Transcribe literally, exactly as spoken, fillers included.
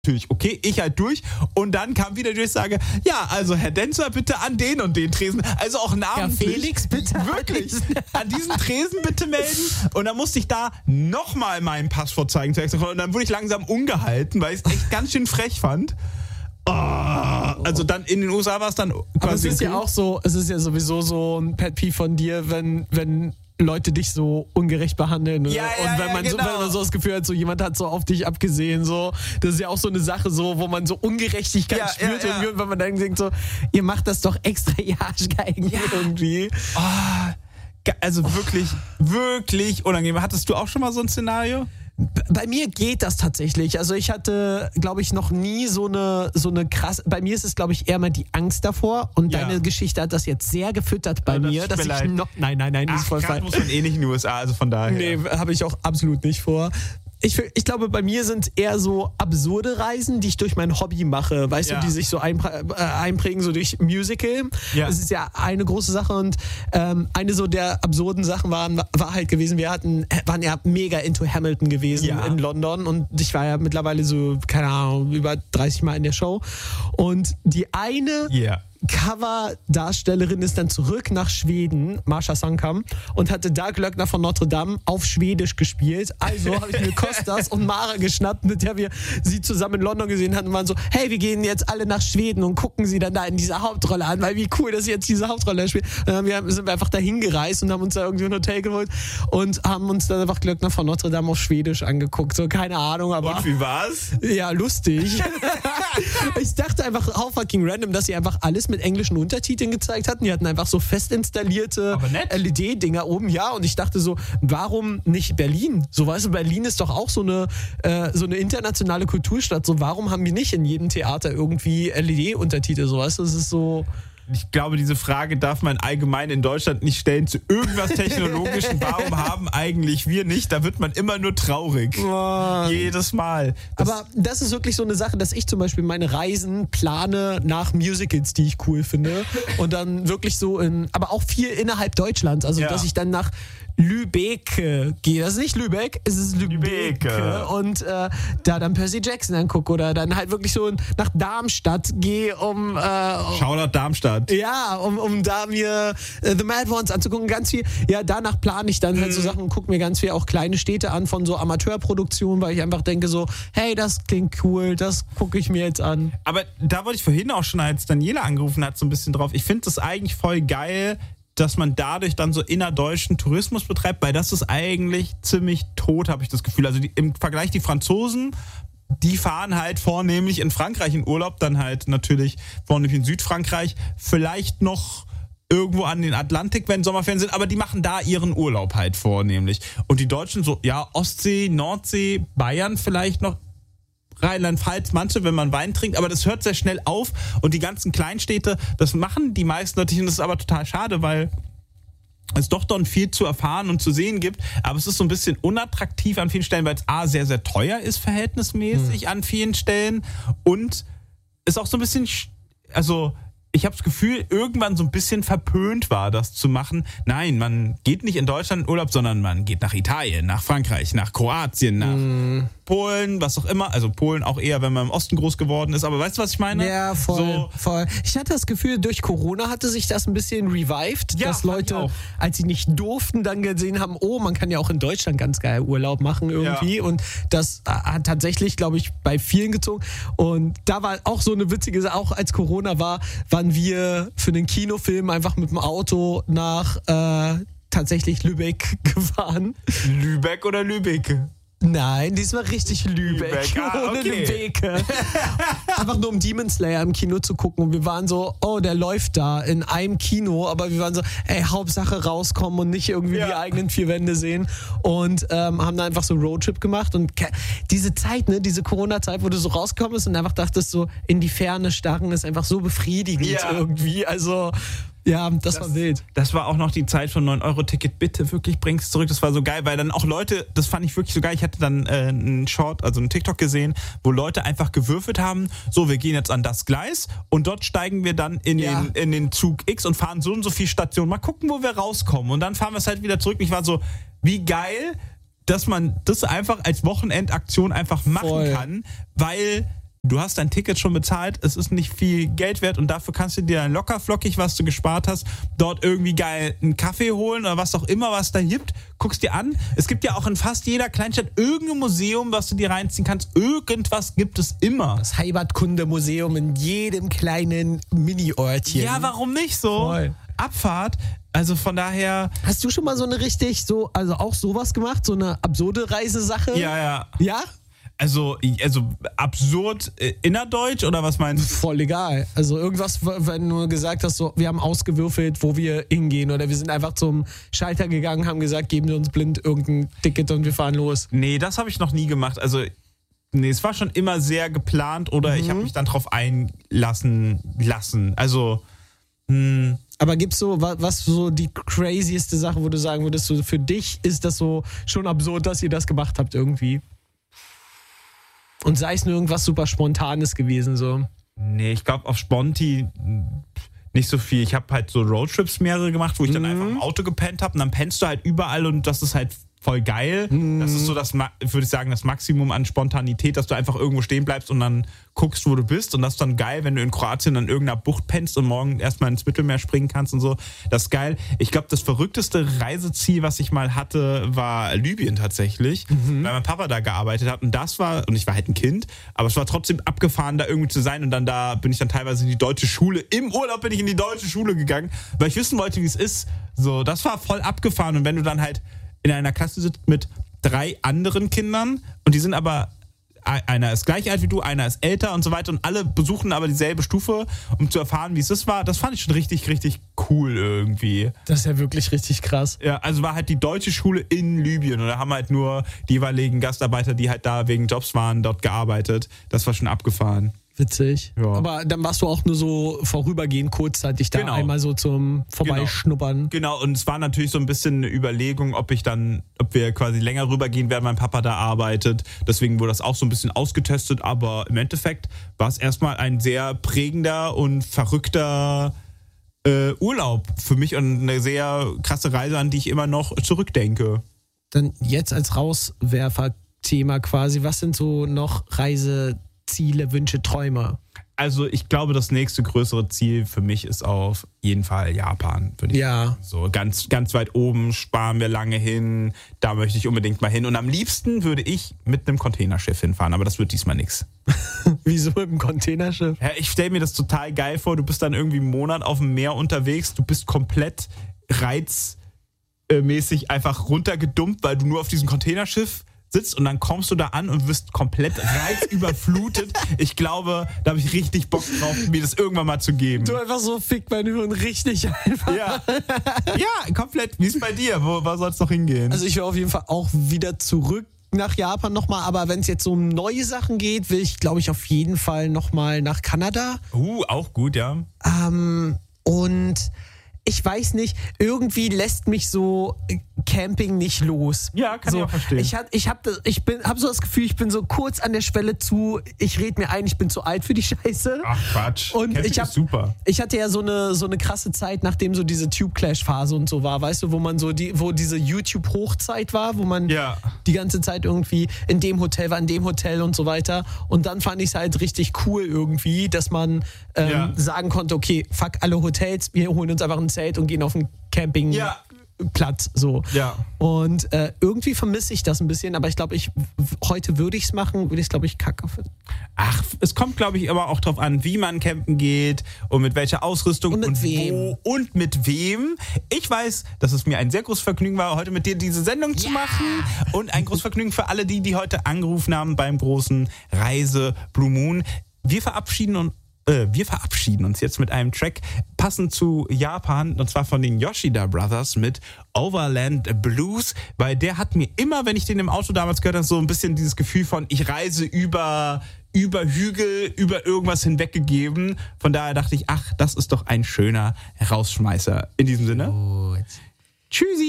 natürlich, okay, ich halt durch und dann kam wieder die Durchsage, ja, also Herr Denzer, bitte an den und den Tresen, also auch namentlich. Ja, Felix, bitte. Wirklich, an diesen Tresen bitte melden und dann musste ich da nochmal mein Pass vorzeigen und dann wurde ich langsam ungehalten, weil ich es echt ganz schön frech fand. Oh, also dann in den U S A war es dann quasi... Aber es ist ja auch so, es ist ja sowieso so ein Pet Peeve von dir, wenn, wenn Leute dich so ungerecht behandeln. Ja, und ja, wenn ja, man, genau. so, wenn man so das Gefühl hat, so jemand hat so auf dich abgesehen, so, das ist ja auch so eine Sache, so, wo man so Ungerechtigkeit Ja, spürt, ja, ja. irgendwie, und wenn man dann denkt, so, ihr macht das doch extra, ihr Arschgeigen Ja. irgendwie. Oh, also wirklich, wirklich unangenehm. Hattest du auch schon mal so ein Szenario? Bei mir geht das tatsächlich. Also ich hatte, glaube ich, noch nie so eine, so eine krass. Bei mir ist es, glaube ich, eher mal die Angst davor. Und Ja. deine Geschichte hat das jetzt sehr gefüttert bei Oh, das mir, tut dass mir ich leid. noch. Nein, nein, nein, das Ach, ist voll gerade falsch. muss man eh nicht in den U S A, also von daher. Nee, habe ich auch absolut nicht vor. Ich, ich glaube, bei mir sind eher so absurde Reisen, die ich durch mein Hobby mache, weißt Ja. du, die sich so einprä- äh, einprägen, so durch Musical. Ja. Das ist ja eine große Sache und ähm, eine so der absurden Sachen waren, war halt gewesen, wir hatten, waren ja mega into Hamilton gewesen Ja. in London und ich war ja mittlerweile so, keine Ahnung, über dreißig Mal in der Show und die eine Yeah. Coverdarstellerin ist dann zurück nach Schweden, Marsha Sankam, und hatte da Glöckner von Notre Dame auf Schwedisch gespielt. Also habe ich mir Kostas und Mara geschnappt, mit der wir sie zusammen in London gesehen hatten und waren so, hey, wir gehen jetzt alle nach Schweden und gucken sie dann da in dieser Hauptrolle an, weil wie cool, dass sie jetzt diese Hauptrolle spielt. Und dann haben wir, sind wir einfach dahin gereist und haben uns da irgendwie ein Hotel geholt und haben uns dann einfach Glöckner von Notre Dame auf Schwedisch angeguckt. So, keine Ahnung, aber... Und wie war's? Ja, lustig. Ich dachte einfach, how fucking random, dass sie einfach alles mit englischen Untertiteln gezeigt hatten. Die hatten einfach so fest installierte Aber nett. L E D-Dinger oben, ja. Und ich dachte so, warum nicht Berlin? So, weißt du, Berlin ist doch auch so eine, äh, so eine internationale Kulturstadt. So, warum haben wir nicht in jedem Theater irgendwie L E D-Untertitel? So, weißt du, das ist so... Ich glaube, diese Frage darf man allgemein in Deutschland nicht stellen zu irgendwas Technologischen. Warum haben eigentlich wir nicht? Da wird man immer nur traurig. Oh. Jedes Mal. Das, Aber das ist wirklich so eine Sache, dass ich zum Beispiel meine Reisen plane nach Musicals, die ich cool finde. Und dann wirklich so in, aber auch viel innerhalb Deutschlands. Also, Ja. dass ich dann nach Lübeck gehe. Das ist nicht Lübeck, es ist Lübeck. Lübeck. Und äh, da dann Percy Jackson angucke oder dann halt wirklich so nach Darmstadt gehe, um, äh, Shoutout Darmstadt. ja, um, um da mir äh, The Mad Ones anzugucken, ganz viel. Ja, danach plane ich dann halt so Sachen und gucke mir ganz viel auch kleine Städte an von so Amateurproduktionen, weil ich einfach denke so, hey, das klingt cool, das gucke ich mir jetzt an. Aber da wollte ich vorhin auch schon, als Daniela angerufen hat, so ein bisschen drauf. Ich finde das eigentlich voll geil, dass man dadurch dann so innerdeutschen Tourismus betreibt, weil das ist eigentlich ziemlich tot, habe ich das Gefühl. Also die, im Vergleich die Franzosen, die fahren halt vornehmlich in Frankreich in Urlaub, dann halt natürlich vornehmlich in Südfrankreich, vielleicht noch irgendwo an den Atlantik, wenn Sommerferien sind, aber die machen da ihren Urlaub halt vornehmlich. Und die Deutschen so, ja, Ostsee, Nordsee, Bayern vielleicht noch, Rheinland-Pfalz, manche, wenn man Wein trinkt, aber das hört sehr schnell auf und die ganzen Kleinstädte, das machen die meisten natürlich und das ist aber total schade, weil es doch dann viel zu erfahren und zu sehen gibt, aber es ist so ein bisschen unattraktiv an vielen Stellen, weil es A, sehr, sehr teuer ist verhältnismäßig an vielen Stellen und ist auch so ein bisschen, also ich habe das Gefühl, irgendwann so ein bisschen verpönt war, das zu machen. Nein, man geht nicht in Deutschland in Urlaub, sondern man geht nach Italien, nach Frankreich, nach Kroatien, nach Mm. Polen, was auch immer. Also Polen auch eher, wenn man im Osten groß geworden ist. Aber weißt du, was ich meine? Ja, voll, So, voll. Ich hatte das Gefühl, durch Corona hatte sich das ein bisschen revived, Ja, dass fand ich Leute, auch. als sie nicht durften, dann gesehen haben, oh, man kann ja auch in Deutschland ganz geil Urlaub machen irgendwie. Ja. Und das hat tatsächlich, glaube ich, bei vielen gezogen. Und da war auch so eine witzige Sache, auch als Corona war, waren wir für einen Kinofilm einfach mit dem Auto nach äh, tatsächlich Lübeck gefahren. Lübeck oder Lübeck? Nein, diesmal richtig Lübeck, Lübeck, ah, ohne okay. Lübeck. Einfach nur um Demon Slayer im Kino zu gucken und wir waren so, oh, der läuft da in einem Kino, aber wir waren so, ey, Hauptsache rauskommen und nicht irgendwie Ja. die eigenen vier Wände sehen und ähm, haben dann einfach so Roadtrip gemacht und ke- diese Zeit, ne, diese Corona-Zeit, wo du so rausgekommen bist und einfach dachtest so, in die Ferne starren ist einfach so befriedigend Ja. irgendwie, also ja, das, war wild. Das war auch noch die Zeit von neun Euro Ticket. Bitte, wirklich, bring's zurück. Das war so geil, weil dann auch Leute, das fand ich wirklich so geil. Ich hatte dann äh, einen Short, also einen TikTok gesehen, wo Leute einfach gewürfelt haben, so, wir gehen jetzt an das Gleis und dort steigen wir dann in, Ja. den, in den Zug X und fahren so und so viel Stationen. Mal gucken, wo wir rauskommen. Und dann fahren wir es halt wieder zurück. Und ich war so, wie geil, dass man das einfach als Wochenendaktion einfach machen Voll. kann, weil du hast dein Ticket schon bezahlt, es ist nicht viel Geld wert und dafür kannst du dir dann locker flockig, was du gespart hast, dort irgendwie geil einen Kaffee holen oder was auch immer, was da gibt. Guckst dir an. Es gibt ja auch in fast jeder Kleinstadt irgendein Museum, was du dir reinziehen kannst. Irgendwas gibt es immer. Das Heimatkundemuseum in jedem kleinen Mini-Örtchen. Ja, warum nicht so? Voll. Abfahrt. Also von daher... Hast du schon mal so eine richtig, so, also auch sowas gemacht? So eine absurde Reisesache? Ja, ja. Ja? Also, also absurd äh, innerdeutsch oder was meinst du? Voll egal. Also irgendwas, wenn du gesagt hast, so, wir haben ausgewürfelt, wo wir hingehen oder wir sind einfach zum Schalter gegangen, haben gesagt, geben Sie uns blind irgendein Ticket und wir fahren los. Nee, das habe ich noch nie gemacht. Also, nee, es war schon immer sehr geplant oder mhm. ich habe mich dann drauf einlassen lassen. Also, hm. Aber gibt's so, was so die crazieste Sache, wo du sagen würdest, so für dich ist das so schon absurd, dass ihr das gemacht habt irgendwie? Und sei es nur irgendwas super Spontanes gewesen, so. Nee, ich glaube auf Sponti nicht so viel. Ich habe halt so Roadtrips mehrere gemacht, wo ich dann mhm. einfach im Auto gepennt habe und dann pennst du halt überall und das ist halt voll geil. Mhm. Das ist so das, würde ich sagen, das Maximum an Spontanität, dass du einfach irgendwo stehen bleibst und dann guckst, wo du bist und das ist dann geil, wenn du in Kroatien an irgendeiner Bucht pennst und morgen erstmal ins Mittelmeer springen kannst und so. Das ist geil. Ich glaube, das verrückteste Reiseziel, was ich mal hatte, war Libyen tatsächlich, mhm. weil mein Papa da gearbeitet hat und das war, und ich war halt ein Kind, aber es war trotzdem abgefahren, da irgendwie zu sein und dann da bin ich dann teilweise in die deutsche Schule, im Urlaub bin ich in die deutsche Schule gegangen, weil ich wissen wollte, wie es ist. So, das war voll abgefahren und wenn du dann halt in einer Klasse sitzt mit drei anderen Kindern und die sind aber, einer ist gleich alt wie du, einer ist älter und so weiter und alle besuchen aber dieselbe Stufe, um zu erfahren, wie es ist war. Das fand ich schon richtig, richtig cool irgendwie. Das ist ja wirklich richtig krass. Ja, also war halt die deutsche Schule in Libyen und da haben halt nur die jeweiligen Gastarbeiter, die halt da wegen Jobs waren, dort gearbeitet. Das war schon abgefahren. Witzig. Ja. Aber dann warst du auch nur so vorübergehend kurzzeitig da, genau. einmal so zum Vorbeischnuppern. Genau. genau, und es war natürlich so ein bisschen eine Überlegung, ob ich dann, ob wir quasi länger rübergehen, während mein Papa da arbeitet. Deswegen wurde das auch so ein bisschen ausgetestet, aber im Endeffekt war es erstmal ein sehr prägender und verrückter äh, Urlaub für mich und eine sehr krasse Reise, an die ich immer noch zurückdenke. Dann jetzt als Rauswerfer-Thema quasi, was sind so noch Reise Ziele, Wünsche, Träume? Also ich glaube, das nächste größere Ziel für mich ist auf jeden Fall Japan, würde ich ja. sagen. So ganz, ganz weit oben, sparen wir lange hin, da möchte ich unbedingt mal hin. Und am liebsten würde ich mit einem Containerschiff hinfahren, aber das wird diesmal nichts. Wieso mit einem Containerschiff? Ja, ich stelle mir das total geil vor, du bist dann irgendwie einen Monat auf dem Meer unterwegs, du bist komplett reizmäßig einfach runtergedumpt, weil du nur auf diesem Containerschiff sitzt und dann kommst du da an und wirst komplett reizüberflutet. Ich glaube, da habe ich richtig Bock drauf, mir das irgendwann mal zu geben. Du einfach so fick mein Hirn richtig einfach. Ja, ja komplett. Wie ist es bei dir? Wo, wo soll es noch hingehen? Also ich will auf jeden Fall auch wieder zurück nach Japan nochmal, aber wenn es jetzt so um neue Sachen geht, will ich, glaube ich, auf jeden Fall nochmal nach Kanada. Uh, auch gut, ja. Ähm, und ich weiß nicht, irgendwie lässt mich so Camping nicht los. Ja, kann so, ich auch verstehen. Ich, hat, ich habe ich bin, hab so das Gefühl, ich bin so kurz an der Schwelle zu, ich rede mir ein, ich bin zu alt für die Scheiße. Ach Quatsch, und Camping ich hab, ist super. Ich hatte ja so eine, so eine krasse Zeit, nachdem so diese Tube-Clash-Phase und so war, weißt du, wo man so die, wo diese YouTube-Hochzeit war, wo man ja. die ganze Zeit irgendwie in dem Hotel war, in dem Hotel und so weiter. Und dann fand ich es halt richtig cool irgendwie, dass man ähm, ja. sagen konnte, okay, fuck alle Hotels, wir holen uns einfach ein Zelt und gehen auf ein Camping. Ja. Platz, so. Ja. Und äh, irgendwie vermisse ich das ein bisschen, aber ich glaube, ich heute würde ich es machen, würde ich es, glaube ich, kacke finden. Ach, es kommt, glaube ich, aber auch drauf an, wie man campen geht und mit welcher Ausrüstung und mit und wem. Wo und mit wem. Ich weiß, dass es mir ein sehr großes Vergnügen war, heute mit dir diese Sendung zu ja. machen und ein großes Vergnügen für alle die, die heute angerufen haben beim großen Reise Blue Moon. Wir verabschieden uns Wir verabschieden uns jetzt mit einem Track passend zu Japan und zwar von den Yoshida Brothers mit Overland Blues, weil der hat mir immer, wenn ich den im Auto damals gehört habe, so ein bisschen dieses Gefühl von ich reise über, über Hügel, über irgendwas hinweg gegeben. Von daher dachte ich, ach, das ist doch ein schöner Rausschmeißer. In diesem Sinne, Gut. Tschüssi!